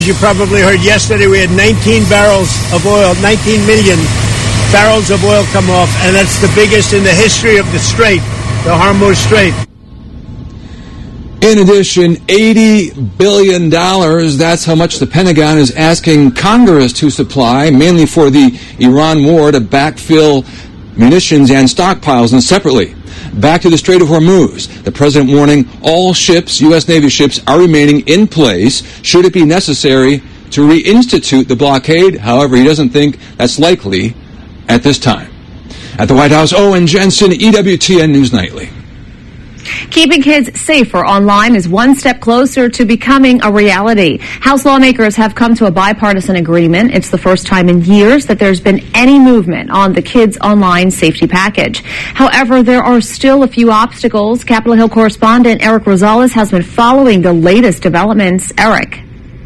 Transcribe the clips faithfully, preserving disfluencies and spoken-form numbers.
You probably heard yesterday we had nineteen barrels of oil, nineteen million barrels of oil come off, and that's the biggest in the history of the Strait, the Hormuz Strait. In addition, eighty billion dollars, that's how much the Pentagon is asking Congress to supply, mainly for the Iran war, to backfill munitions and stockpiles. And separately, back to the Strait of Hormuz, the president warning all ships, U S. Navy ships, are remaining in place should it be necessary to reinstitute the blockade. However, he doesn't think that's likely at this time. At the White House, Owen Jensen, E W T N News Nightly. Keeping kids safer online is one step closer to becoming a reality. House lawmakers have come to a bipartisan agreement. It's the first time in years that there's been any movement on the Kids Online Safety Package. However, there are still a few obstacles. Capitol Hill correspondent Eric Rosales has been following the latest developments. Eric.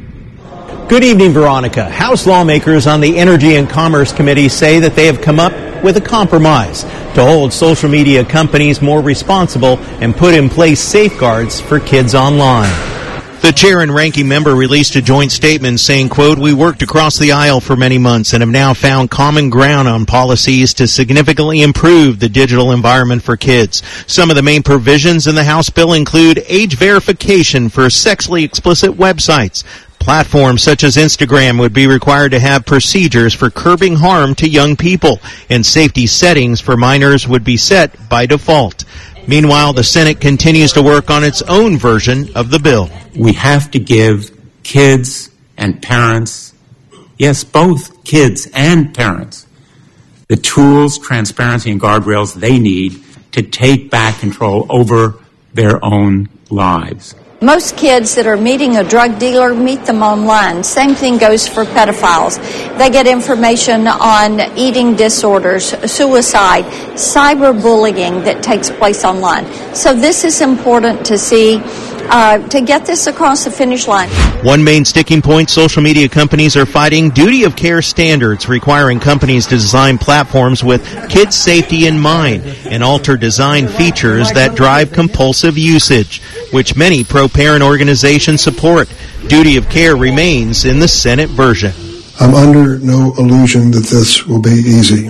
Good evening, Veronica. House lawmakers on the Energy and Commerce Committee say that they have come up with a compromise to hold social media companies more responsible and put in place safeguards for kids online. The chair and ranking member released a joint statement saying, quote, "We worked across the aisle for many months and have now found common ground on policies to significantly improve the digital environment for kids. Some of the main provisions in the House bill include age verification for sexually explicit websites. Platforms such as Instagram would be required to have procedures for curbing harm to young people, and safety settings for minors would be set by default." Meanwhile, the Senate continues to work on its own version of the bill. We have to give kids and parents, yes, both kids and parents, the tools, transparency, and guardrails they need to take back control over their own lives. Most kids that are meeting a drug dealer meet them online. Same thing goes for pedophiles. They get information on eating disorders, suicide, cyberbullying that takes place online. So this is important to see, uh, to get this across the finish line. One main sticking point social media companies are fighting: duty of care standards requiring companies to design platforms with kids' safety in mind and alter design features that drive compulsive usage, which many pro-parent organizations support. Duty of care remains in the Senate version. I'm under no illusion that this will be easy.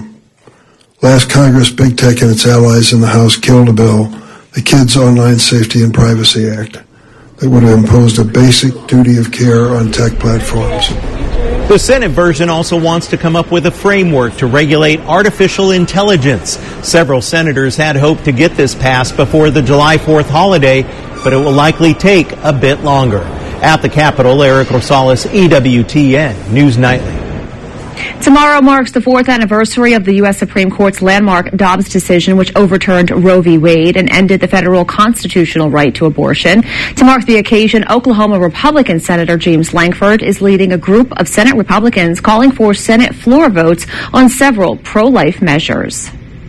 Last Congress, big tech and its allies in the House killed a bill, the Kids Online Safety and Privacy Act, that would have imposed a basic duty of care on tech platforms. The Senate version also wants to come up with a framework to regulate artificial intelligence. Several senators had hoped to get this passed before the July fourth holiday, but it will likely take a bit longer. At the Capitol, Eric Rosales, E W T N News Nightly. Tomorrow marks the fourth anniversary of the U S. Supreme Court's landmark Dobbs decision, which overturned Roe v. Wade and ended the federal constitutional right to abortion. To mark the occasion, Oklahoma Republican Senator James Lankford is leading a group of Senate Republicans calling for Senate floor votes on several pro-life measures.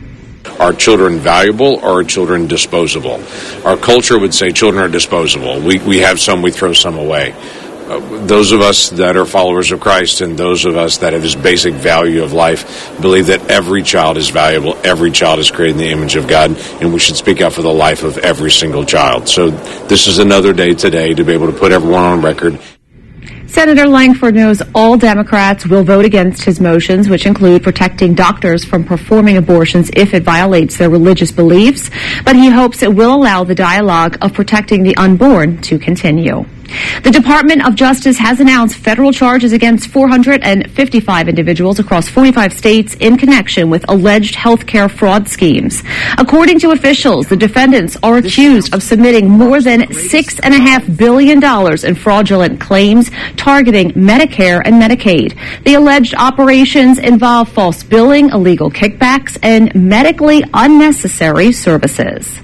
Are children valuable or are children disposable? Our culture would say children are disposable. We, we have some, we throw some away. Uh, those of us that are followers of Christ and those of us that have this basic value of life believe that every child is valuable, every child is created in the image of God, and we should speak out for the life of every single child. So this is another day today to be able to put everyone on record. Senator Lankford knows all Democrats will vote against his motions, which include protecting doctors from performing abortions if it violates their religious beliefs, but he hopes it will allow the dialogue of protecting the unborn to continue. The Department of Justice has announced federal charges against four hundred fifty-five individuals across forty-five states in connection with alleged health care fraud schemes. According to officials, the defendants are accused of submitting more than six point five billion dollars in fraudulent claims targeting Medicare and Medicaid. The alleged operations involve false billing, illegal kickbacks, and medically unnecessary services.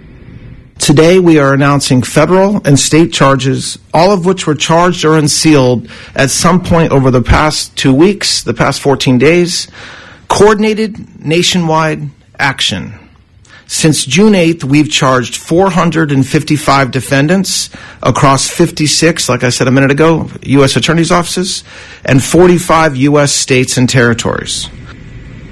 Today, we are announcing federal and state charges, all of which were charged or unsealed at some point over the past two weeks, the past fourteen days. Coordinated nationwide action. Since June eighth, we've charged four hundred fifty-five defendants across fifty-six, like I said a minute ago, U S attorneys' offices, and forty-five U S states and territories.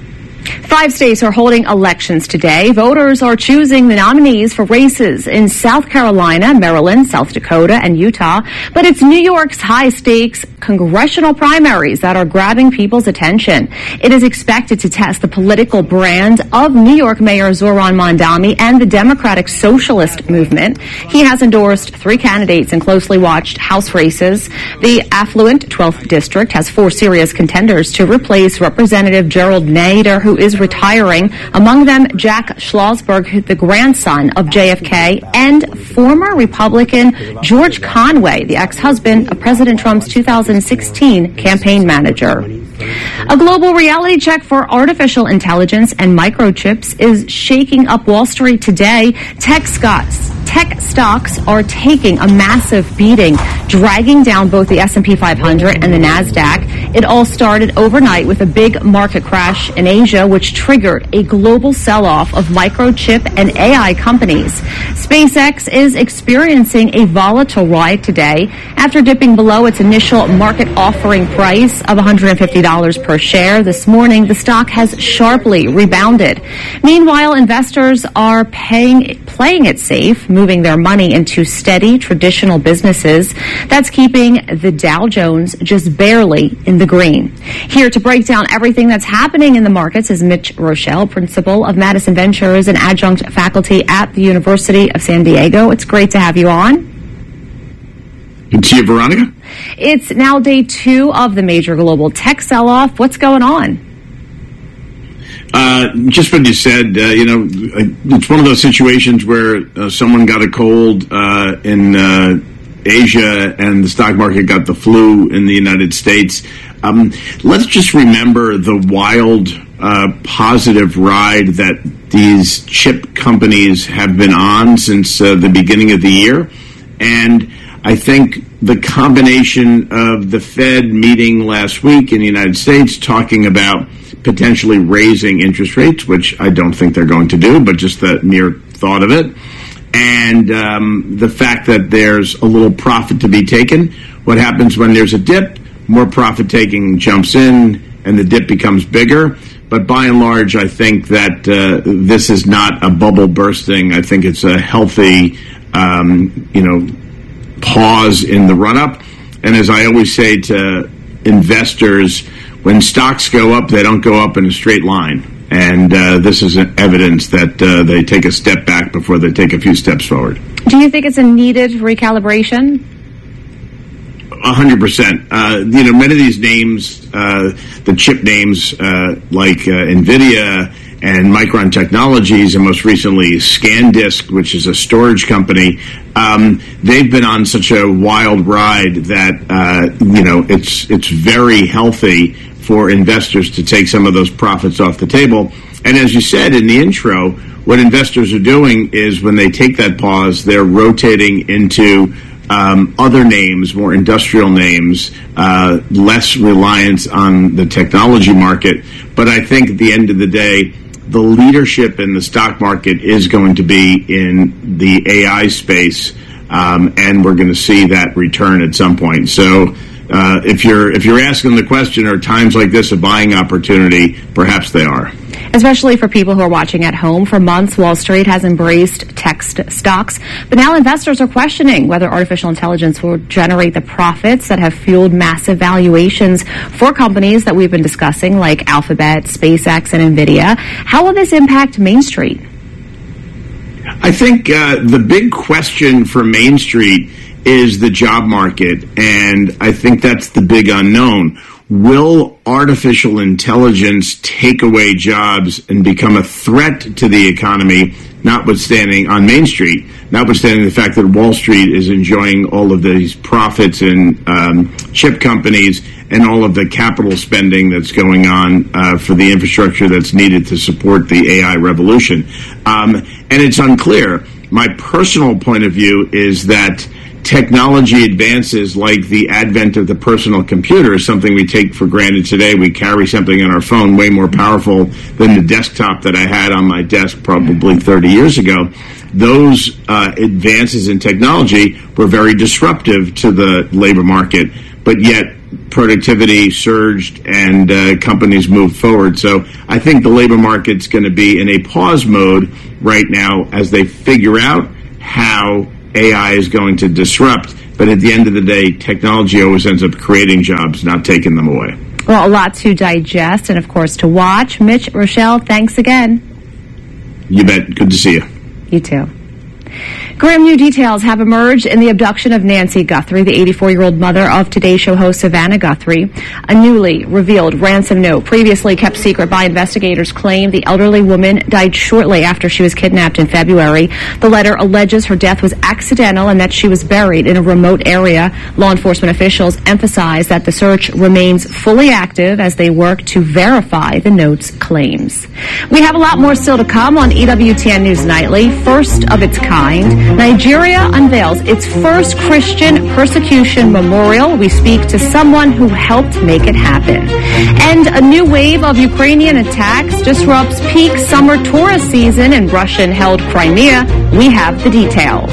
Five states are holding elections today. Voters are choosing the nominees for races in South Carolina, Maryland, South Dakota, and Utah. But it's New York's high-stakes congressional primaries that are grabbing people's attention. It is expected to test the political brand of New York Mayor Zohran Mamdani and the Democratic Socialist movement. He has endorsed three candidates in closely watched House races. The affluent twelfth District has four serious contenders to replace Representative Gerald Nader, who is retiring. Among them, Jack Schlossberg, the grandson of J F K, and former Republican George Conway, the ex-husband of President Trump's two thousand sixteen campaign manager. A global reality check for artificial intelligence and microchips is shaking up Wall Street today. Tech stocks, tech stocks are taking a massive beating, dragging down both the S and P five hundred and the NASDAQ. It all started overnight with a big market crash in Asia, which triggered a global sell-off of microchip and A I companies. SpaceX is experiencing a volatile ride today after dipping below its initial market offering price of one hundred fifty dollars per share. This morning, the stock has sharply rebounded. Meanwhile, investors are paying, playing it safe, moving their money into steady, traditional businesses. That's keeping the Dow Jones just barely in the green. Here to break down everything that's happening in the markets is Mitch Rochelle, principal of Madison Ventures and adjunct faculty at the University of San Diego. It's great to have you on. Good to see you, Veronica. It's now day two of the major global tech sell-off. What's going on? Uh, just what you said, uh, you know, it's one of those situations where uh, someone got a cold uh, in uh, Asia and the stock market got the flu in the United States. Um, let's just remember the wild uh, positive ride that these chip companies have been on since uh, the beginning of the year. And I think the combination of the Fed meeting last week in the United States talking about potentially raising interest rates, which I don't think they're going to do, but just the mere thought of it, and um, the fact that there's a little profit to be taken. What happens when there's a dip? More profit taking jumps in, and the dip becomes bigger. But by and large, I think that uh, this is not a bubble bursting. I think it's a healthy, um, you know, pause in the run-up. And as I always say to investors, when stocks go up, they don't go up in a straight line. And uh, this is evidence that uh, they take a step back before they take a few steps forward. Do you think it's a needed recalibration? A hundred percent. Uh, you know, many of these names, uh, the chip names uh, like uh, NVIDIA and Micron Technologies, and most recently SanDisk, which is a storage company, um, they've been on such a wild ride that uh, you know it's it's very healthy for investors to take some of those profits off the table. And as you said in the intro, what investors are doing is when they take that pause, they're rotating into Um, other names, more industrial names, uh, less reliance on the technology market. But I think at the end of the day, the leadership in the stock market is going to be in the A I space, um, and we're going to see that return at some point. So uh, if you're if you're asking the question, are times like this a buying opportunity? Perhaps they are. Especially for people who are watching at home. For months, Wall Street has embraced tech st- stocks, but now investors are questioning whether artificial intelligence will generate the profits that have fueled massive valuations for companies that we've been discussing, like Alphabet, SpaceX, and NVIDIA. How will this impact Main Street? I think uh, the big question for Main Street is the job market, and I think that's the big unknown. Will artificial intelligence take away jobs and become a threat to the economy, notwithstanding on Main Street, notwithstanding the fact that Wall Street is enjoying all of these profits in um, chip companies and all of the capital spending that's going on uh, for the infrastructure that's needed to support the A I revolution. Um, and it's unclear. My personal point of view is that technology advances like the advent of the personal computer is something we take for granted today. We carry something on our phone way more powerful than the desktop that I had on my desk probably thirty years ago. Those uh, advances in technology were very disruptive to the labor market, but yet productivity surged and uh, companies moved forward. So I think the labor market's going to be in a pause mode right now as they figure out how A I is going to disrupt. But at the end of the day, technology always ends up creating jobs, not taking them away. Well, a lot to digest and, of course, to watch. Mitch, Rochelle, thanks again. You bet. Good to see you. You too. Grim new details have emerged in the abduction of Nancy Guthrie, the eighty-four-year-old mother of Today Show host Savannah Guthrie. A newly revealed ransom note, previously kept secret by investigators, claim the elderly woman died shortly after she was kidnapped in February. The letter alleges her death was accidental and that she was buried in a remote area. Law enforcement officials emphasize that the search remains fully active as they work to verify the note's claims. We have a lot more still to come on E W T N News Nightly. First of its kind, Nigeria unveils its first Christian persecution memorial. We speak to someone who helped make it happen. And a new wave of Ukrainian attacks disrupts peak summer tourist season in Russian-held Crimea. We have the details.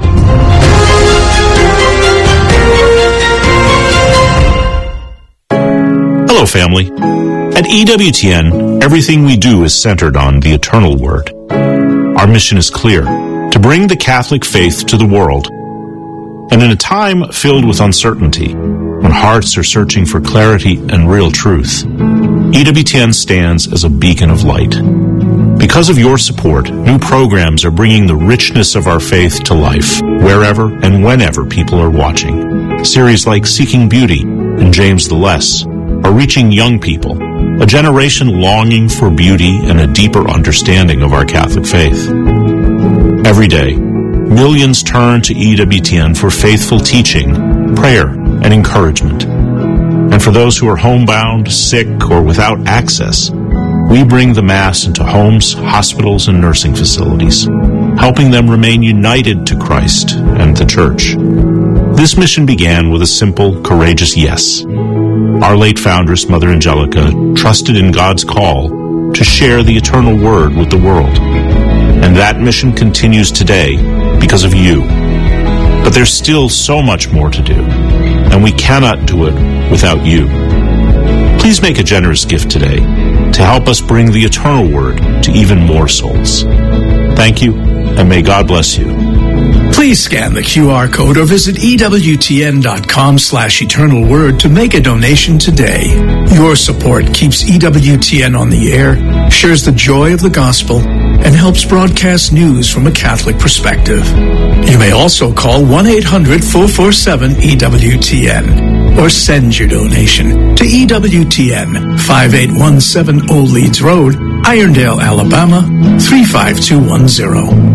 Hello, family. At E W T N, everything we do is centered on the eternal word. Our mission is clear: to bring the Catholic faith to the world. And in a time filled with uncertainty, when hearts are searching for clarity and real truth, E W T N stands as a beacon of light. Because of your support, new programs are bringing the richness of our faith to life, wherever and whenever people are watching. Series like Seeking Beauty and James the Less are reaching young people, a generation longing for beauty and a deeper understanding of our Catholic faith. Every day, millions turn to E W T N for faithful teaching, prayer, and encouragement. And for those who are homebound, sick, or without access, we bring the Mass into homes, hospitals, and nursing facilities, helping them remain united to Christ and the Church. This mission began with a simple, courageous yes. Our late foundress, Mother Angelica, trusted in God's call to share the eternal word with the world. And that mission continues today because of you. But there's still so much more to do, and we cannot do it without you. Please make a generous gift today to help us bring the eternal word to even more souls. Thank you, and may God bless you. Please scan the Q R code or visit E W T N dot com slash eternal word to make a donation today. Your support keeps E W T N on the air, shares the joy of the gospel, and helps broadcast news from a Catholic perspective. You may also call one eight hundred four four seven E W T N or send your donation to E W T N, five eight one seven Old Leeds Road, Irondale, Alabama, three five two one zero.